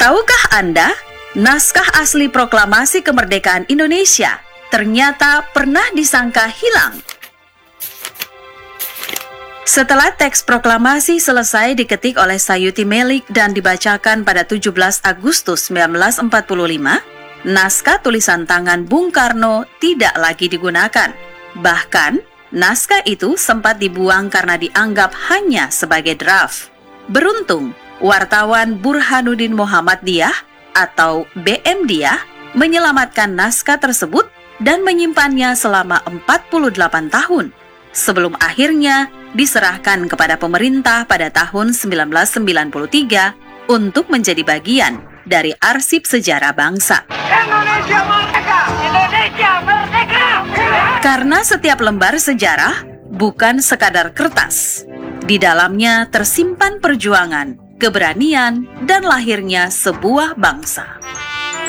Tahukah Anda, naskah asli proklamasi kemerdekaan Indonesia ternyata pernah disangka hilang? Setelah teks proklamasi selesai diketik oleh Sayuti Melik dan dibacakan pada 17 Agustus 1945, naskah tulisan tangan Bung Karno tidak lagi digunakan. Bahkan, naskah itu sempat dibuang karena dianggap hanya sebagai draft. Beruntung, wartawan Burhanuddin Muhammad Diyah atau BM Diyah menyelamatkan naskah tersebut dan menyimpannya selama 48 tahun, sebelum akhirnya diserahkan kepada pemerintah pada tahun 1993 untuk menjadi bagian dari arsip sejarah bangsa. Indonesia merdeka! Indonesia merdeka! Karena setiap lembar sejarah bukan sekadar kertas. Di dalamnya tersimpan perjuangan, keberanian, dan lahirnya sebuah bangsa.